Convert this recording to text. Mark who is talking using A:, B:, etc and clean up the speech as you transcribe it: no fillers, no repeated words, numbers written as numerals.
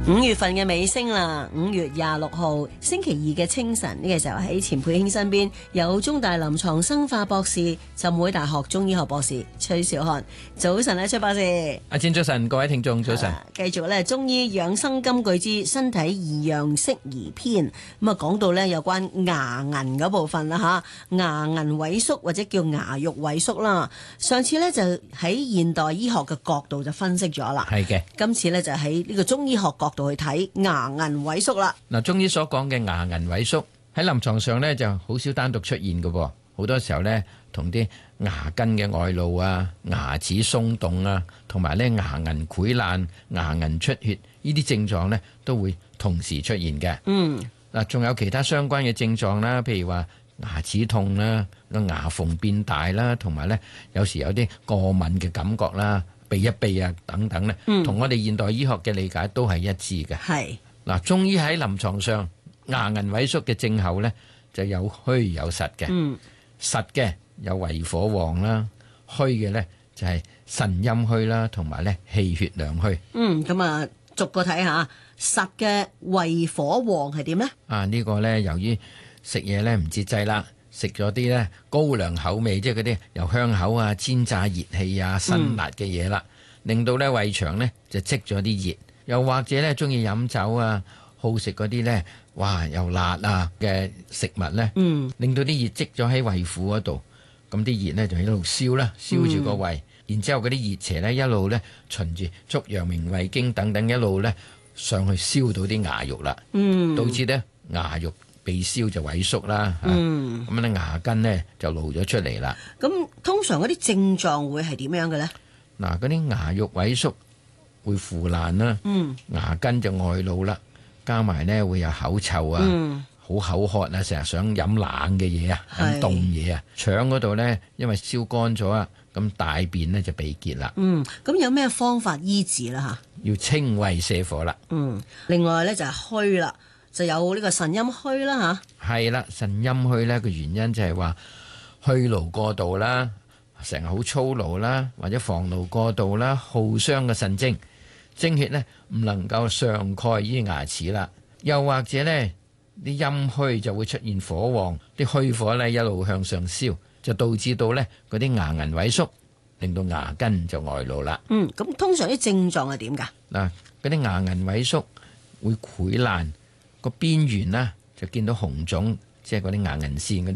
A: 5月份嘅尾聲啦，5月26號星期二嘅清晨，呢個時候喺錢佩卿身邊有中大臨床生化博士、浸會大學中醫學博士崔兆漢。早晨啊，崔博士。
B: 阿千早晨，各位聽眾早晨。
A: 繼續咧中醫養生金句之身體異樣適宜篇，咁啊講到咧有關牙齦嗰部分啦吓，牙齦萎縮或者叫牙肉萎縮啦。上次咧就喺現代醫學嘅角度就分析咗啦，
B: 係嘅。
A: 今次咧就喺呢個中醫學角度去睇牙齦萎縮啦。
B: 嗱，中醫所講嘅牙齦萎縮喺臨床上咧就好少單獨出現嘅，好多時候咧同啲牙根嘅外露啊、牙齒鬆動啊，同埋咧牙齦潰爛、牙齦出血呢啲症狀咧都會同時出現嘅。嗱，仲有其他相關嘅症狀啦，譬如話牙齒痛啦、個牙縫變大啦，同埋咧有時有啲過敏嘅感覺啦。避一避啊，等等咧，同我哋現代醫學嘅理解都係一致嘅。
A: 係
B: 嗱，中醫喺臨床上牙齦萎縮嘅症候咧，就有虛有實嘅。實嘅有胃火旺啦，虛嘅咧就係腎陰虛啦，同埋咧氣血兩虛。
A: 咁啊，逐個睇下實嘅胃火旺係點咧？
B: 呢個咧由於食嘢咧唔節制啦。食咗啲咧高粱口味，即係嗰啲又香口啊、煎炸熱氣啊、辛辣嘅嘢啦，令到咧胃腸咧就積咗啲熱，又或者咧中意飲酒啊，好食嗰啲咧，哇又辣啊嘅食物咧，令到啲熱積咗喺胃腑嗰度，咁啲熱咧就喺度燒啦，燒住個胃，然之後嗰啲熱邪咧一路咧循住足陽明胃經等等一路咧上去燒到啲牙肉啦，導致咧牙肉被燒就萎縮啦，咁咧牙根咧就露咗出嚟啦。
A: 咁通常嗰啲症狀會係點樣嘅咧？
B: 嗱，嗰啲牙肉萎縮會腐爛啦，牙根就外露啦，加埋咧會有口臭啊，好口渴啊，成日想飲冷嘅嘢啊，飲凍嘢啊，腸嗰度咧因為燒乾咗啊，咁大便咧就被結啦。
A: 咁有咩方法醫治啦吓？
B: 要清胃瀉火啦。
A: 另外咧就係虛啦。就有呢個腎陰虛啦吓，
B: 係啦，腎陰虛咧個原因就係話虛勞過度啦，成日好操勞啦，或者防勞過度啦，耗傷嘅腎精，精血咧唔能夠上蓋於牙齒啦，又或者咧啲陰虛就會出現火旺，啲虛火咧一路向上燒，就導致到咧嗰啲牙齦萎縮，令到牙根就外露啦。
A: 咁通常啲症狀係點噶？
B: 嗱，嗰啲牙齦萎縮會潰爛。個邊緣呢，就見到紅腫，即係嗰啲牙齦線嗰啲